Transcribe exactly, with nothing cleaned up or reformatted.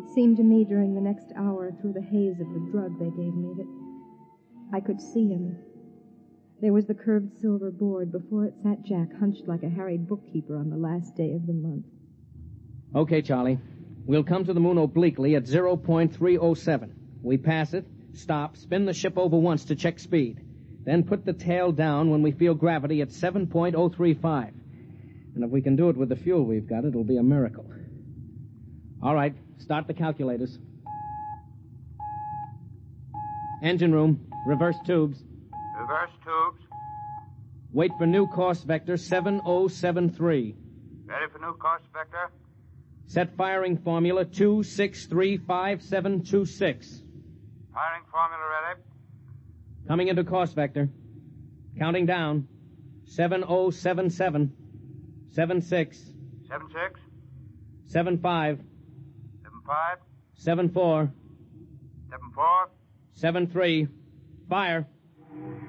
seemed to me during the next hour through the haze of the drug they gave me that I could see him. There was the curved silver board. Before it sat Jack, hunched like a harried bookkeeper on the last day of the month. Okay, Charlie. We'll come to the moon obliquely at zero point three oh seven. We pass it, stop, spin the ship over once to check speed. Then put the tail down when we feel gravity at seven point oh three five. And if we can do it with the fuel we've got, it'll be a miracle. All right, start the calculators. Engine room, reverse tubes. Reverse tubes. Wait for new course vector seven oh seven three. Ready for new course vector. Set firing formula two six three five seven two six. Firing formula ready. Coming into course vector. Counting down. seven oh seven seven. seven six. Seven six. seven five. Seven five. seven four. Seven four. seven three. Fire.